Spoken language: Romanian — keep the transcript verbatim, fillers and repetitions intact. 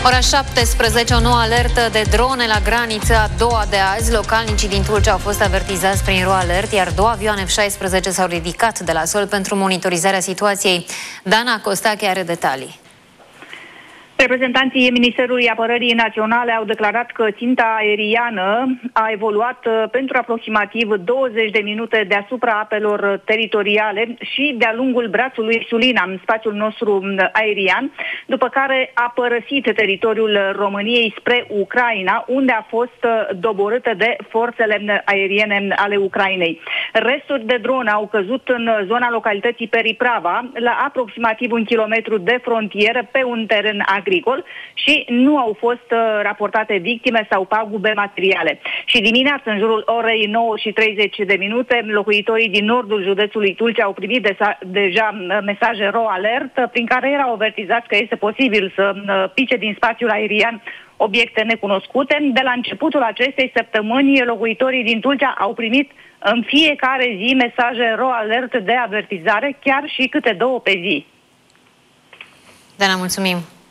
Ora șaptesprezece, o nouă alertă de drone la graniță, a doua de azi. Localnicii din Tulcea au fost avertizați prin RO Alert, iar două avioane F șaisprezece s-au ridicat de la sol pentru monitorizarea situației. Dana Costache are detalii. Reprezentanții Ministerului Apărării Naționale au declarat că ținta aeriană a evoluat pentru aproximativ douăzeci de minute deasupra apelor teritoriale și de-a lungul brațului Sulina, în spațiul nostru aerian, după care a părăsit teritoriul României spre Ucraina, unde a fost doborâtă de forțele aeriene ale Ucrainei. Resturi de drone au căzut în zona localității Periprava, la aproximativ un kilometru de frontieră, pe un teren agricol, și nu au fost uh, raportate victime sau pagube materiale. Și dimineața, în jurul orei nouă și treizeci de minute, locuitorii din nordul județului Tulcea au primit de- deja mesaje RO Alert, prin care erau avertizați că este posibil să uh, pice din spațiul aerian obiecte necunoscute. De la începutul acestei săptămâni, locuitorii din Tulcea au primit în fiecare zi mesaje RO Alert de avertizare, chiar și câte două pe zi. Dana, mulțumim!